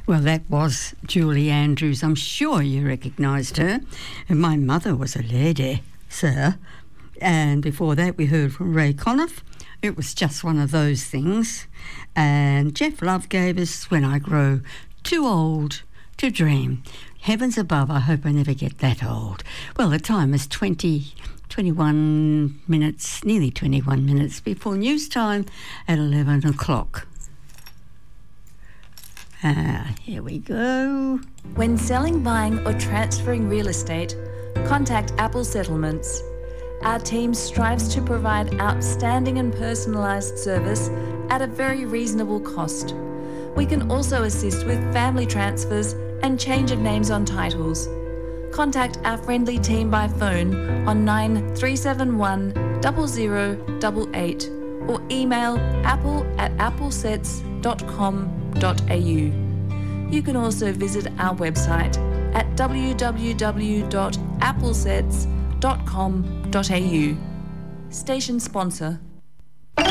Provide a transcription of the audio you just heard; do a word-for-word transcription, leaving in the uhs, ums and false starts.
Well, that was Julie Andrews. I'm sure you recognised her. And my mother was a lady, sir. And before that, we heard from Ray Conniff. It was just one of those things. And Jeff Love gave us When I Grow Too Old to Dream. Heavens above, I hope I never get that old. Well, the time is twenty, twenty-one minutes, nearly twenty-one minutes before news time at eleven o'clock. Ah, here we go. When selling, buying or transferring real estate, contact Apple Settlements. Our team strives to provide outstanding and personalised service at a very reasonable cost. We can also assist with family transfers and change of names on titles. Contact our friendly team by phone on nine three seven one, zero zero eight eight or email apple at applesets dot com dot a u. You can also visit our website at w w w dot applesets dot com dot a u. Station sponsor.